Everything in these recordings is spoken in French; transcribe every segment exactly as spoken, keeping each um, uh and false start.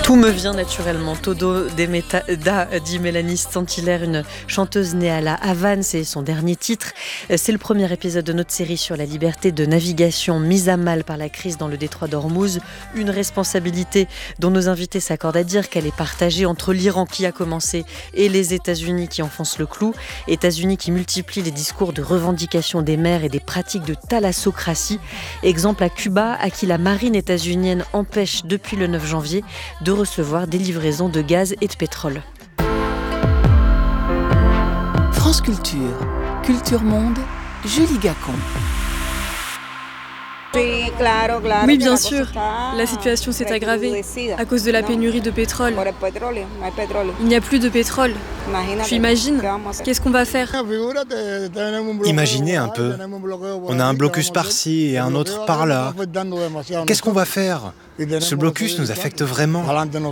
Tout me vient naturellement. Todo de Meta, da, dit Mélanie Stanthilaire, une chanteuse née à la Havane. C'est son dernier titre. C'est le premier épisode de notre série sur la liberté de navigation mise à mal par la crise dans le détroit d'Ormuz. Une responsabilité dont nos invités s'accordent à dire qu'elle est partagée entre l'Iran qui a commencé et les États-Unis qui enfoncent le clou. États-Unis qui multiplient les discours de revendication des mers et des pratiques de thalassocratie. Exemple à Cuba, à qui la marine états-unienne empêche depuis le neuf janvier de recevoir des livraisons de gaz et de pétrole. France Culture, Culture Monde, Julie Gacon. Oui, bien sûr. La situation s'est aggravée à cause de la pénurie de pétrole. Il n'y a plus de pétrole. Tu imagines ? Qu'est-ce qu'on va faire ? Imaginez un peu. On a un blocus par-ci et un autre par-là. Qu'est-ce qu'on va faire ? Ce blocus nous affecte vraiment.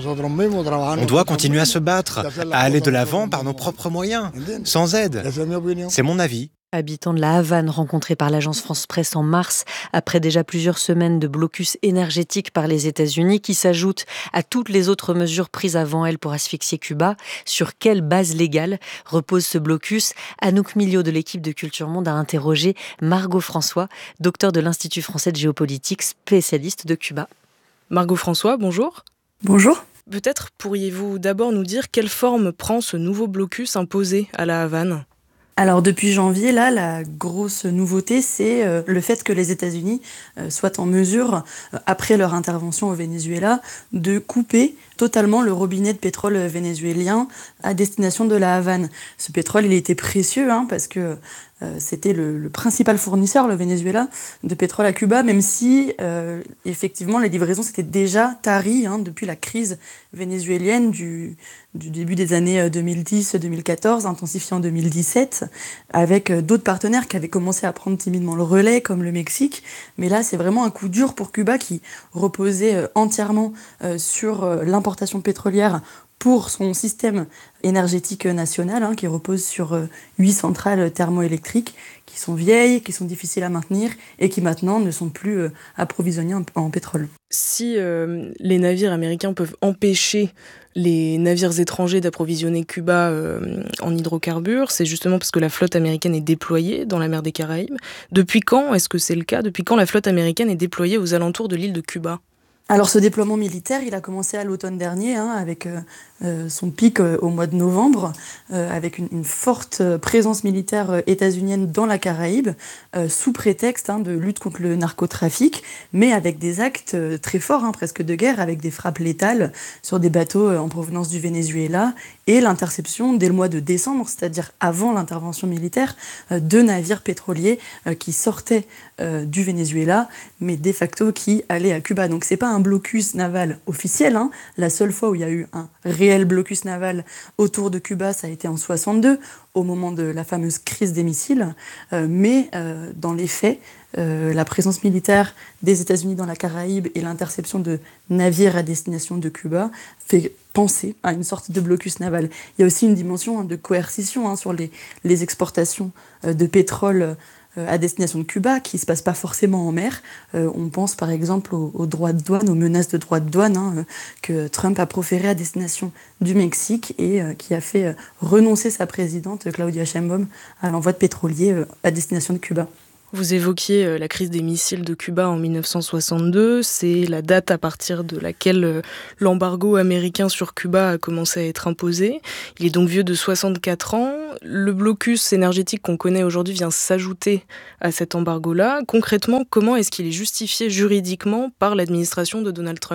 On doit continuer à se battre, à aller de l'avant par nos propres moyens, sans aide. C'est mon avis. Habitant de la Havane, rencontré par l'agence France Presse en mars, après déjà plusieurs semaines de blocus énergétique par les États-Unis, qui s'ajoutent à toutes les autres mesures prises avant elle pour asphyxier Cuba. Sur quelle base légale repose ce blocus ? Anouk Millau de l'équipe de Culture Monde a interrogé Margot François, docteur de l'Institut français de géopolitique, spécialiste de Cuba. Margot François, bonjour. Bonjour. Peut-être pourriez-vous d'abord nous dire quelle forme prend ce nouveau blocus imposé à la Havane ? Alors depuis janvier, là, la grosse nouveauté, c'est euh, le fait que les États-Unis euh, soient en mesure, euh, après leur intervention au Venezuela, de couper totalement le robinet de pétrole vénézuélien à destination de la Havane. Ce pétrole, il était précieux, hein, parce que euh, c'était le, le principal fournisseur, le Venezuela, de pétrole à Cuba, même si, euh, effectivement, les livraisons s'étaient déjà taries hein, depuis la crise vénézuélienne du, du début des années deux mille dix deux mille quatorze, intensifiée en deux mille dix-sept, avec d'autres partenaires qui avaient commencé à prendre timidement le relais, comme le Mexique. Mais là, c'est vraiment un coup dur pour Cuba qui reposait entièrement sur l'importation pétrolière pour son système énergétique national, hein, qui repose sur huit centrales thermoélectriques qui sont vieilles, qui sont difficiles à maintenir et qui maintenant ne sont plus euh, approvisionnées en, en pétrole. Si euh, les navires américains peuvent empêcher les navires étrangers d'approvisionner Cuba euh, en hydrocarbures, c'est justement parce que la flotte américaine est déployée dans la mer des Caraïbes. Depuis quand est-ce que c'est le cas ? Depuis quand la flotte américaine est déployée aux alentours de l'île de Cuba ? Alors ce déploiement militaire, il a commencé à l'automne dernier, hein, avec euh, euh, son pic euh, au mois de novembre, euh, avec une, une forte présence militaire euh, états-unienne dans la Caraïbe, euh, sous prétexte hein, de lutte contre le narcotrafic, mais avec des actes euh, très forts, hein, presque de guerre, avec des frappes létales sur des bateaux euh, en provenance du Venezuela, et l'interception dès le mois de décembre, c'est-à-dire avant l'intervention militaire, euh, de navires pétroliers euh, qui sortaient euh, du Venezuela, mais de facto qui allaient à Cuba. Donc c'est pas un blocus naval officiel, hein. La seule fois où il y a eu un réel blocus naval autour de Cuba, ça a été en soixante-deux, au moment de la fameuse crise des missiles, euh, mais euh, dans les faits, euh, la présence militaire des États-Unis dans la Caraïbe et l'interception de navires à destination de Cuba fait penser à une sorte de blocus naval. Il y a aussi une dimension hein, de coercition hein, sur les, les exportations euh, de pétrole à destination de Cuba, qui ne se passe pas forcément en mer. Euh, on pense par exemple aux, aux droits de douane, aux menaces de droits de douane hein, que Trump a proférées à destination du Mexique et euh, qui a fait euh, renoncer sa présidente Claudia Sheinbaum à l'envoi de pétroliers euh, à destination de Cuba. Vous évoquiez la crise des missiles de Cuba en dix-neuf cent soixante-deux. C'est la date à partir de laquelle l'embargo américain sur Cuba a commencé à être imposé. Il est donc vieux de soixante-quatre ans. Le blocus énergétique qu'on connaît aujourd'hui vient s'ajouter à cet embargo-là. Concrètement, comment est-ce qu'il est justifié juridiquement par l'administration de Donald Trump ?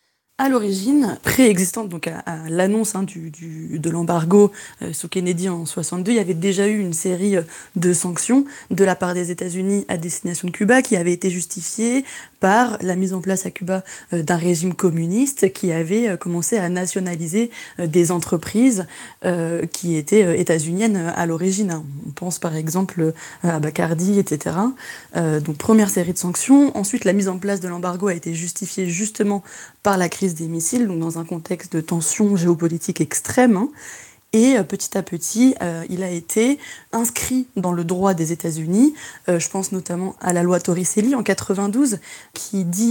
À l'origine, préexistante donc à, à l'annonce hein, du, du, de l'embargo euh, sous Kennedy en soixante-deux, il y avait déjà eu une série euh, de sanctions de la part des États-Unis à destination de Cuba qui avaient été justifiées par la mise en place à Cuba euh, d'un régime communiste qui avait euh, commencé à nationaliser euh, des entreprises euh, qui étaient euh, états-uniennes euh, à l'origine. On pense par exemple euh, à Bacardi, et cetera. Euh, donc première série de sanctions. Ensuite, la mise en place de l'embargo a été justifiée justement par la crise des missiles, donc dans un contexte de tension géopolitique extrême. Hein. Et euh, petit à petit, euh, il a été inscrit dans le droit des États-Unis. Euh, je pense notamment à la loi Torricelli en quatre-vingt-douze, qui dit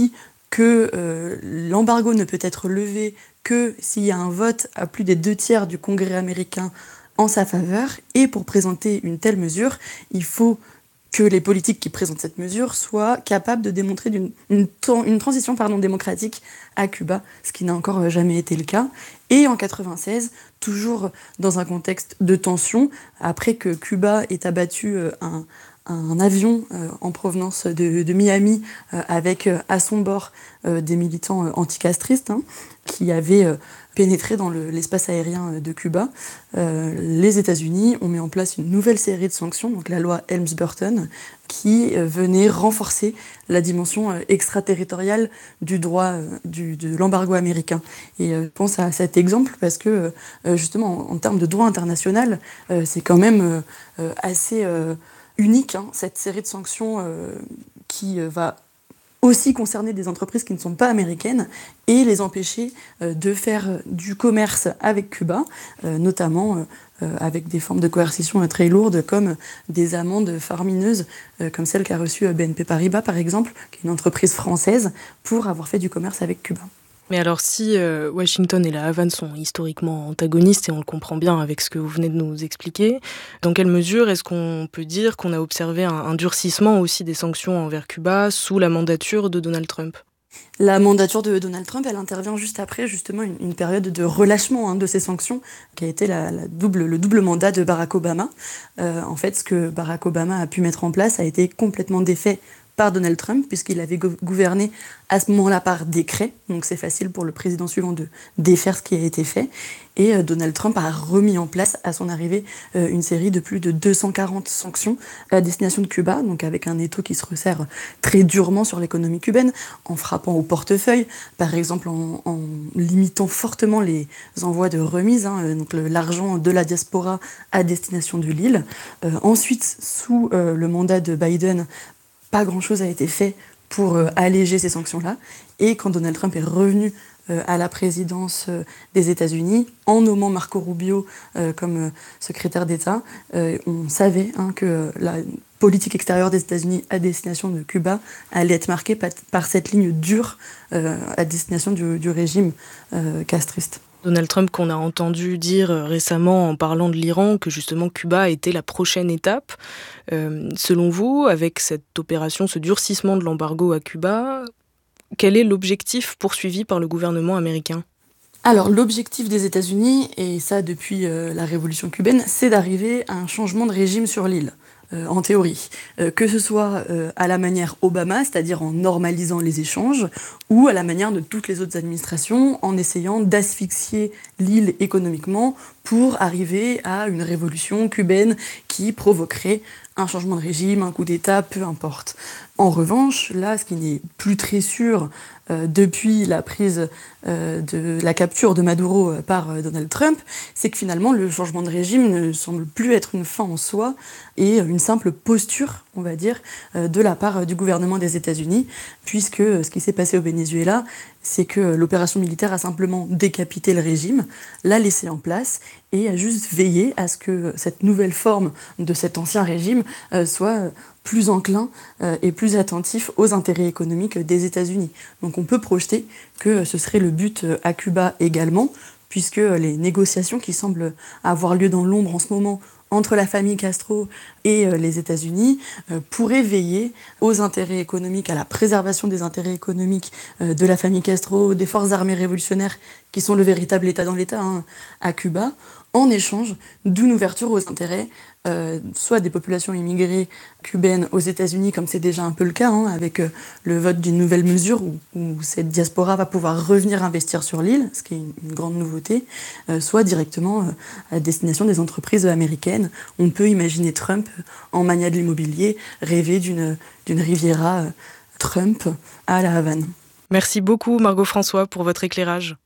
que euh, l'embargo ne peut être levé que s'il y a un vote à plus des deux tiers du Congrès américain en sa faveur. Et pour présenter une telle mesure, il faut que les politiques qui présentent cette mesure soient capables de démontrer d'une, une, une transition pardon, démocratique à Cuba, ce qui n'a encore jamais été le cas. Et en quatre-vingt-seize, toujours dans un contexte de tension, après que Cuba ait abattu un, un avion euh, en provenance de, de Miami euh, avec euh, à son bord euh, des militants euh, anticastristes hein, qui avaient euh, pénétré dans le, l'espace aérien de Cuba, euh, les États-Unis ont mis en place une nouvelle série de sanctions, donc la loi Helms-Burton, qui euh, venait renforcer la dimension euh, extraterritoriale du droit euh, du, de l'embargo américain. Et euh, je pense à cet exemple parce que, euh, justement, en, en termes de droit international, euh, c'est quand même euh, assez euh, unique, hein, cette série de sanctions euh, qui euh, va aussi concerner des entreprises qui ne sont pas américaines et les empêcher euh, de faire du commerce avec Cuba, euh, notamment euh, avec des formes de coercition euh, très lourdes comme des amendes faramineuses, euh, comme celle qu'a reçue B N P Paribas par exemple, qui est une entreprise française, pour avoir fait du commerce avec Cuba. Mais alors si euh, Washington et la Havane sont historiquement antagonistes, et on le comprend bien avec ce que vous venez de nous expliquer, dans quelle mesure est-ce qu'on peut dire qu'on a observé un, un durcissement aussi des sanctions envers Cuba sous la mandature de Donald Trump ? La mandature de Donald Trump, elle intervient juste après justement une, une période de relâchement hein, de ces sanctions, qui a été la, la double, le double mandat de Barack Obama. Euh, en fait, ce que Barack Obama a pu mettre en place a été complètement défait par Donald Trump, puisqu'il avait go- gouverné à ce moment-là par décret, donc c'est facile pour le président suivant de défaire ce qui a été fait, et euh, Donald Trump a remis en place à son arrivée euh, une série de plus de deux cent quarante sanctions à destination de Cuba, donc avec un étau qui se resserre très durement sur l'économie cubaine, en frappant au portefeuille, par exemple en, en limitant fortement les envois de remises, hein, donc le, l'argent de la diaspora à destination de l'île. Euh, ensuite, sous euh, le mandat de Biden, pas grand-chose a été fait pour euh, alléger ces sanctions-là. Et quand Donald Trump est revenu euh, à la présidence euh, des États-Unis, en nommant Marco Rubio euh, comme euh, secrétaire d'État, euh, on savait hein, que la politique extérieure des États-Unis à destination de Cuba allait être marquée par, par cette ligne dure euh, à destination du, du régime euh, castriste. Donald Trump qu'on a entendu dire récemment en parlant de l'Iran que justement Cuba était la prochaine étape. Euh, selon vous, avec cette opération, ce durcissement de l'embargo à Cuba, quel est l'objectif poursuivi par le gouvernement américain ? Alors l'objectif des États-Unis, et ça depuis euh, la révolution cubaine, c'est d'arriver à un changement de régime sur l'île. Euh, en théorie, euh, que ce soit euh, à la manière Obama, c'est-à-dire en normalisant les échanges, ou à la manière de toutes les autres administrations, en essayant d'asphyxier l'île économiquement pour arriver à une révolution cubaine qui provoquerait un changement de régime, un coup d'État, peu importe. En revanche, là, ce qui n'est plus très sûr euh, depuis la prise euh, de la capture de Maduro par euh, Donald Trump, c'est que finalement le changement de régime ne semble plus être une fin en soi et une simple posture, on va dire, euh, de la part euh, du gouvernement des États-Unis, puisque euh, ce qui s'est passé au Venezuela, c'est que l'opération militaire a simplement décapité le régime, l'a laissé en place et a juste veillé à ce que cette nouvelle forme de cet ancien régime euh, soit plus enclin euh, et plus attentif aux intérêts économiques des États-Unis. Donc on peut projeter que ce serait le but à Cuba également, puisque les négociations qui semblent avoir lieu dans l'ombre en ce moment entre la famille Castro et euh, les États-Unis euh, pourraient veiller aux intérêts économiques, à la préservation des intérêts économiques euh, de la famille Castro, des forces armées révolutionnaires qui sont le véritable État dans l'État hein, à Cuba, en échange d'une ouverture aux intérêts euh, soit des populations immigrées cubaines aux États-Unis, comme c'est déjà un peu le cas, hein, avec euh, le vote d'une nouvelle mesure où, où cette diaspora va pouvoir revenir investir sur l'île, ce qui est une, une grande nouveauté, euh, soit directement euh, à destination des entreprises américaines. On peut imaginer Trump, en mania de l'immobilier, rêver d'une, d'une Riviera euh, Trump à la Havane. Merci beaucoup Margot François pour votre éclairage.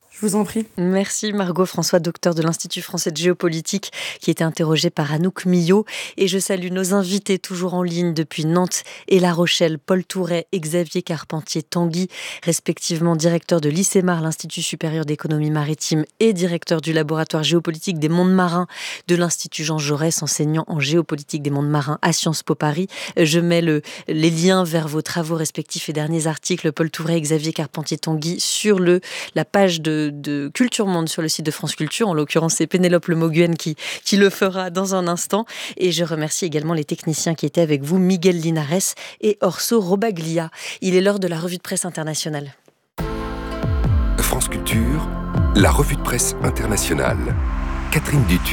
Je vous en prie. Merci Margot François, docteur de l'Institut français de géopolitique, qui était interrogé par Anouk Millot. Et je salue nos invités toujours en ligne depuis Nantes et La Rochelle, Paul Touret et Xavier Carpentier-Tanguy, respectivement directeur de l'I C E M A R, l'Institut supérieur d'économie maritime, et directeur du laboratoire géopolitique des mondes marins de l'Institut Jean Jaurès, enseignant en géopolitique des mondes marins à Sciences Po Paris. Je mets le, les liens vers vos travaux respectifs et derniers articles, Paul Touret et Xavier Carpentier-Tanguy, sur le, la page de de Culture Monde sur le site de France Culture. En l'occurrence, c'est Pénélope Lemoguen qui, qui le fera dans un instant. Et je remercie également les techniciens qui étaient avec vous, Miguel Linares et Orso Robaglia. Il est l'heure de la revue de presse internationale. France Culture, la revue de presse internationale. Catherine Dutu.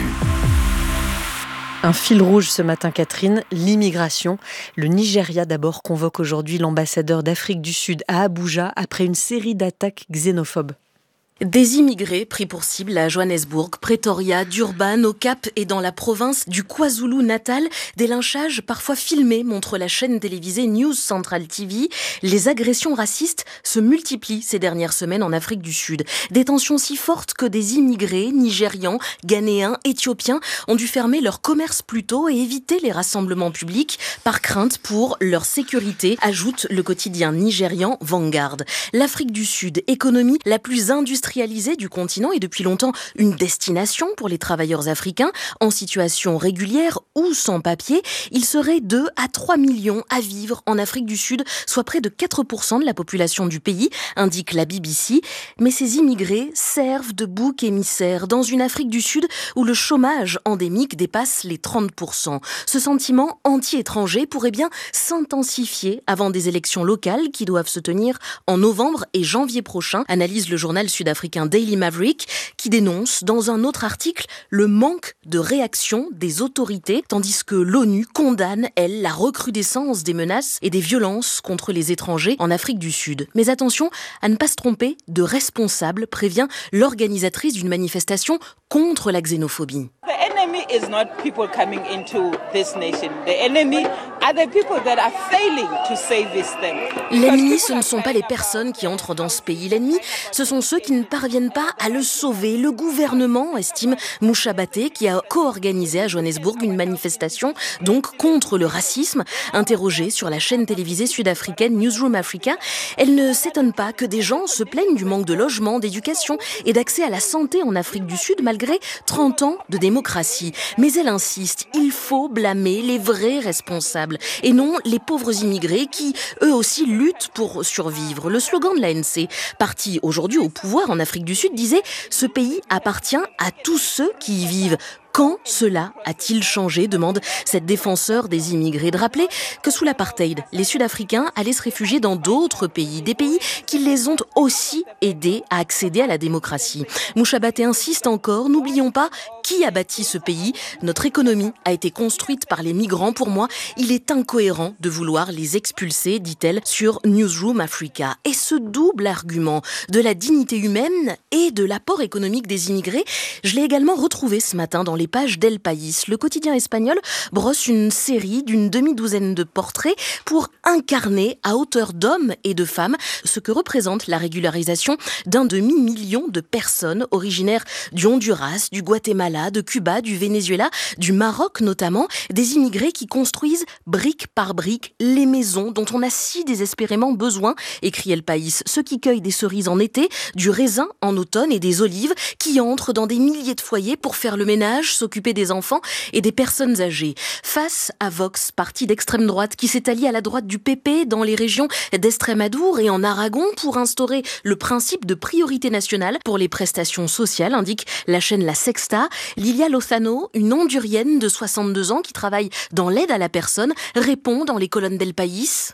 Un fil rouge ce matin, Catherine, l'immigration. Le Nigeria d'abord convoque aujourd'hui l'ambassadeur d'Afrique du Sud à Abuja après une série d'attaques xénophobes. Des immigrés pris pour cible à Johannesburg, Pretoria, Durban, au Cap et dans la province du KwaZulu-Natal. Des lynchages parfois filmés montrent la chaîne télévisée News Central T V. Les agressions racistes se multiplient ces dernières semaines en Afrique du Sud. Des tensions si fortes que des immigrés nigérians, ghanéens, éthiopiens ont dû fermer leur commerce plus tôt et éviter les rassemblements publics par crainte pour leur sécurité, ajoute le quotidien nigérian Vanguard. L'Afrique du Sud, économie la plus industrialisée du continent et depuis longtemps une destination pour les travailleurs africains en situation régulière ou sans papier. Il serait deux à trois millions à vivre en Afrique du Sud, soit près de quatre pour cent de la population du pays, indique la B B C. Mais ces immigrés servent de bouc émissaire dans une Afrique du Sud où le chômage endémique dépasse les trente pour cent. Ce sentiment anti-étranger pourrait bien s'intensifier avant des élections locales qui doivent se tenir en novembre et janvier prochain, analyse le journal sud-africain africain Daily Maverick, qui dénonce dans un autre article le manque de réaction des autorités, tandis que l'ONU condamne, elle, la recrudescence des menaces et des violences contre les étrangers en Afrique du Sud. Mais attention à ne pas se tromper de responsable, prévient l'organisatrice d'une manifestation contre la xénophobie. The enemy is not people coming into this nation. The enemy are the people that are failing to save this thing. L'ennemi, ce ne sont pas les personnes qui entrent dans ce pays. L'ennemi, ce sont ceux qui ne parviennent pas à le sauver. Le gouvernement, estime Moucha Baté, qui a co-organisé à Johannesburg une manifestation donc contre le racisme. Interrogée sur la chaîne télévisée sud-africaine Newsroom Africa, elle ne s'étonne pas que des gens se plaignent du manque de logement, d'éducation et d'accès à la santé en Afrique du Sud malgré trente ans de démocratie. Mais elle insiste, il faut blâmer les vrais responsables et non les pauvres immigrés qui, eux aussi, luttent pour survivre. Le slogan de l'A N C, parti aujourd'hui au pouvoir en Afrique du Sud, disait « Ce pays appartient à tous ceux qui y vivent ». Quand cela a-t-il changé, demande cette défenseur des immigrés, de rappeler que sous l'apartheid, les Sud-Africains allaient se réfugier dans d'autres pays, des pays qui les ont aussi aidés à accéder à la démocratie. Moucha Baté insiste encore, n'oublions pas qui a bâti ce pays. Notre économie a été construite par les migrants. Pour moi, il est incohérent de vouloir les expulser, dit-elle sur Newsroom Africa. Et ce double argument de la dignité humaine et de l'apport économique des immigrés, je l'ai également retrouvé ce matin dans les pages d'El País. Le quotidien espagnol brosse une série d'une demi-douzaine de portraits pour incarner à hauteur d'hommes et de femmes ce que représente la régularisation d'un demi-million de personnes originaires du Honduras, du Guatemala, de Cuba, du Venezuela, du Maroc notamment, des immigrés qui construisent brique par brique les maisons dont on a si désespérément besoin, écrit El País. Ceux qui cueillent des cerises en été, du raisin en automne et des olives qui entrent dans des milliers de foyers pour faire le ménage, s'occuper des enfants et des personnes âgées. Face à Vox, parti d'extrême droite qui s'est allié à la droite du P P dans les régions d'Estrémadure et en Aragon pour instaurer le principe de priorité nationale pour les prestations sociales, indique la chaîne La Sexta. Lilia Lozano, une Hondurienne de soixante-deux ans qui travaille dans l'aide à la personne, répond dans les colonnes d'El País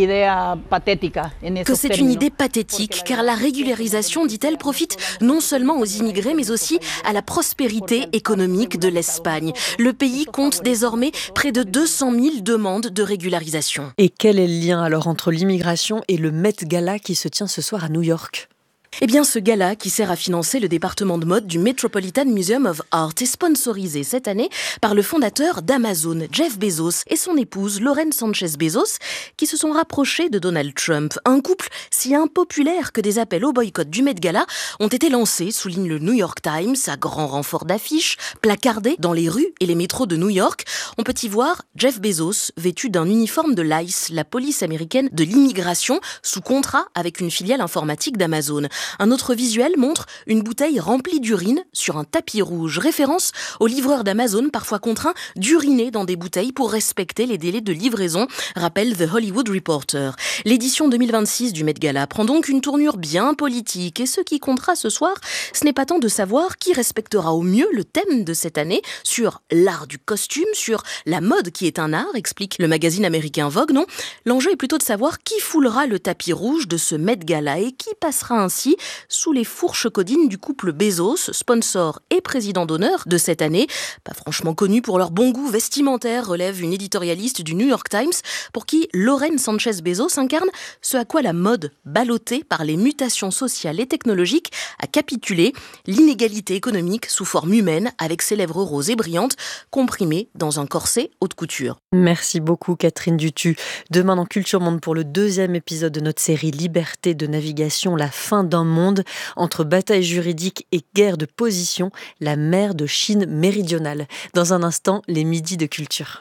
que c'est une idée pathétique car la régularisation, dit-elle, profite non seulement aux immigrés mais aussi à la prospérité économique de l'Espagne. Le pays compte désormais près de deux cent mille demandes de régularisation. Et quel est le lien alors entre l'immigration et le Met Gala qui se tient ce soir à New York ? Eh bien, ce gala qui sert à financer le département de mode du Metropolitan Museum of Art est sponsorisé cette année par le fondateur d'Amazon, Jeff Bezos, et son épouse, Lauren Sanchez Bezos, qui se sont rapprochés de Donald Trump. Un couple si impopulaire que des appels au boycott du Met Gala ont été lancés, souligne le New York Times, à grand renfort d'affiches, placardées dans les rues et les métros de New York. On peut y voir Jeff Bezos vêtu d'un uniforme de l'I C E, la police américaine de l'immigration, sous contrat avec une filiale informatique d'Amazon. Un autre visuel montre une bouteille remplie d'urine sur un tapis rouge, référence aux livreurs d'Amazon parfois contraints d'uriner dans des bouteilles pour respecter les délais de livraison, rappelle The Hollywood Reporter. L'édition deux mille vingt-six du Met Gala prend donc une tournure bien politique et ce qui comptera ce soir, ce n'est pas tant de savoir qui respectera au mieux le thème de cette année sur l'art du costume, sur la mode qui est un art, explique le magazine américain Vogue, non. L'enjeu est plutôt de savoir qui foulera le tapis rouge de ce Met Gala et qui passera ainsi sous les fourches codines du couple Bezos, sponsor et président d'honneur de cette année. Pas franchement connus pour leur bon goût vestimentaire, relève une éditorialiste du New York Times, pour qui Lauren Sanchez Bezos incarne ce à quoi la mode, ballottée par les mutations sociales et technologiques, a capitulé, l'inégalité économique sous forme humaine, avec ses lèvres roses et brillantes, comprimées dans un corset haute couture. Merci beaucoup Catherine Dutu. Demain dans Culture Monde pour le deuxième épisode de notre série Liberté de navigation, la fin d'un monde entre bataille juridique et guerre de position, la mer de Chine méridionale. Dans un instant, les midis de culture.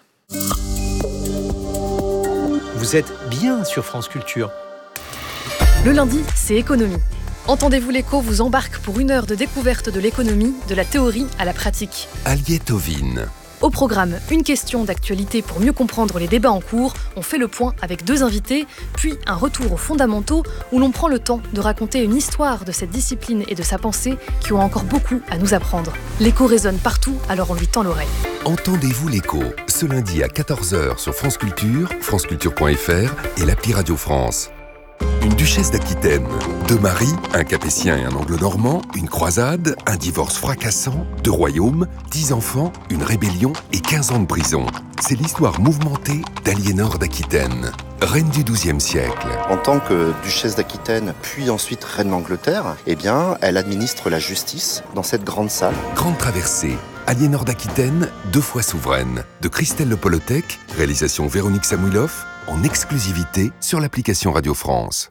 Vous êtes bien sur France Culture. Le lundi, c'est économie. Entendez-vous l'écho vous embarque pour une heure de découverte de l'économie, de la théorie à la pratique. Aliette Ovine. Au programme, une question d'actualité pour mieux comprendre les débats en cours. On fait le point avec deux invités, puis un retour aux fondamentaux où l'on prend le temps de raconter une histoire de cette discipline et de sa pensée qui ont encore beaucoup à nous apprendre. L'écho résonne partout, alors on lui tend l'oreille. Entendez-vous l'écho, ce lundi à quatorze heures sur France Culture, franceculture point f r et l'appli Radio France. Une duchesse d'Aquitaine, deux maris, un capétien et un anglo-normand, une croisade, un divorce fracassant, deux royaumes, dix enfants, une rébellion et quinze ans de prison. C'est l'histoire mouvementée d'Aliénor d'Aquitaine, reine du douzième siècle. En tant que duchesse d'Aquitaine, puis ensuite reine d'Angleterre, eh bien, elle administre la justice dans cette grande salle. Grande traversée, Aliénor d'Aquitaine, deux fois souveraine, de Christelle Le Polotec, réalisation Véronique Samouilov, en exclusivité sur l'application Radio France.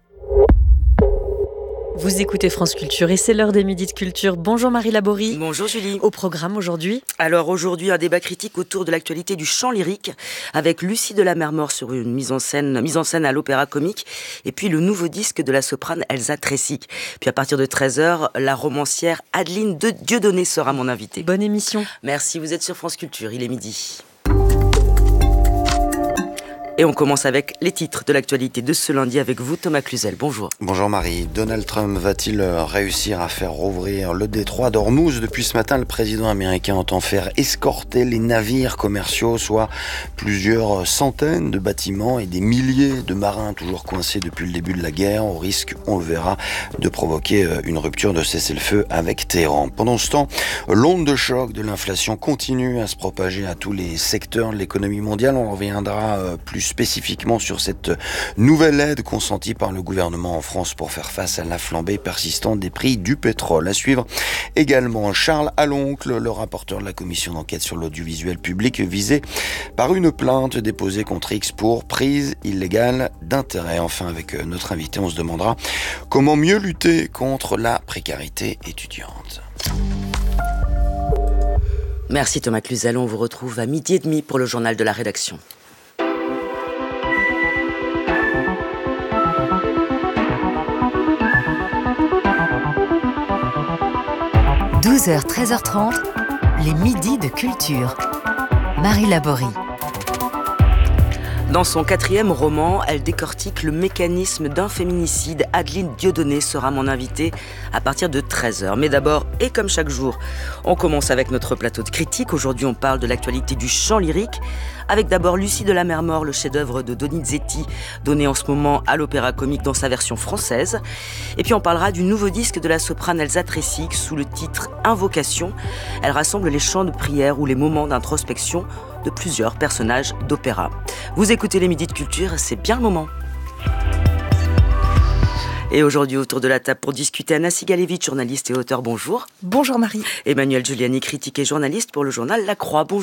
Vous écoutez France Culture et c'est l'heure des midis de culture. Bonjour Marie Laborie. Bonjour Julie. Au programme aujourd'hui. Alors aujourd'hui, un débat critique autour de l'actualité du chant lyrique avec Lucie de la Mermort sur une mise en scène, mise en scène à l'Opéra Comique et puis le nouveau disque de la soprane Elsa Tressic. Puis à partir de treize heures, la romancière Adeline de Dieudonné sera mon invitée. Bonne émission. Merci, vous êtes sur France Culture, il est midi. Et on commence avec les titres de l'actualité de ce lundi avec vous, Thomas Cluzel. Bonjour. Bonjour Marie. Donald Trump va-t-il réussir à faire rouvrir le détroit d'Ormuz ? Depuis ce matin, le président américain entend faire escorter les navires commerciaux, soit plusieurs centaines de bâtiments et des milliers de marins toujours coincés depuis le début de la guerre, au risque, on le verra, de provoquer une rupture de cessez-le-feu avec Téhéran. Pendant ce temps, l'onde de choc de l'inflation continue à se propager à tous les secteurs de l'économie mondiale. On reviendra plus spécifiquement sur cette nouvelle aide consentie par le gouvernement en France pour faire face à la flambée persistante des prix du pétrole. À suivre également Charles Aloncle, le rapporteur de la commission d'enquête sur l'audiovisuel public, visé par une plainte déposée contre X pour prise illégale d'intérêt. Enfin, avec notre invité, on se demandera comment mieux lutter contre la précarité étudiante. Merci Thomas Cluzel, on vous retrouve à midi et demi pour le journal de la rédaction. douze heures treize heures trente, les midis de culture. Marie Laborie. Dans son quatrième roman, elle décortique le mécanisme d'un féminicide. Adeline Dieudonné sera mon invitée à partir de treize heures. Mais d'abord, et comme chaque jour, on commence avec notre plateau de critique. Aujourd'hui, on parle de l'actualité du chant lyrique. Avec d'abord Lucie de la Mermort, le chef-d'œuvre de Donizetti, donné en ce moment à l'Opéra Comique dans sa version française. Et puis on parlera du nouveau disque de la soprane Elsa Tressic sous le titre Invocation. Elle rassemble les chants de prière ou les moments d'introspection de plusieurs personnages d'opéra. Vous écoutez les Midis de Culture, c'est bien le moment. Et aujourd'hui, autour de la table pour discuter, Anna Sigalevitch, journaliste et auteur, bonjour. Bonjour Marie. Emmanuel Giuliani, critique et journaliste pour le journal La Croix, bonjour.